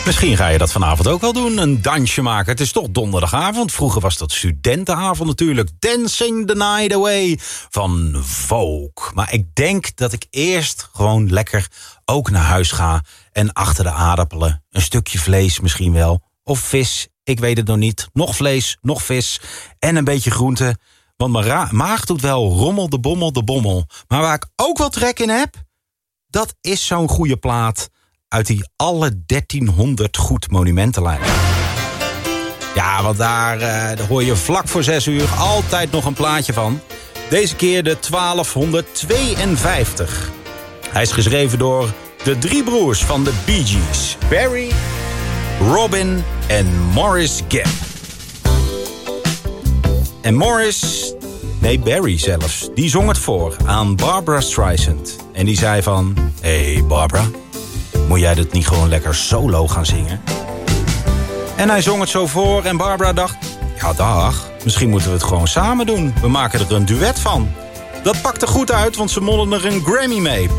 Misschien ga je dat vanavond ook wel doen, een dansje maken. Het is toch donderdagavond. Vroeger was dat studentenavond natuurlijk. Dancing the Night Away van Vogue. Maar ik denk dat ik eerst gewoon lekker ook naar huis ga. En achter de aardappelen een stukje vlees misschien wel. Of vis, ik weet het nog niet. Nog vlees, nog vis en een beetje groente. Want mijn maag doet wel rommel de bommel. Maar waar ik ook wel trek in heb, dat is zo'n goede plaat uit die alle 1300 goed monumentenlijn. Ja, want daar hoor je vlak voor 6 uur altijd nog een plaatje van. Deze keer de 1252. Hij is geschreven door de 3 broers van de Bee Gees. Barry, Robin en Morris Gibb. En Barry zelfs, die zong het voor aan Barbra Streisand. En die zei van, hey Barbara, moet jij dit niet gewoon lekker solo gaan zingen? En hij zong het zo voor en Barbara dacht, ja dag, misschien moeten we het gewoon samen doen. We maken er een duet van. Dat pakte goed uit, want ze wonnen er een Grammy mee.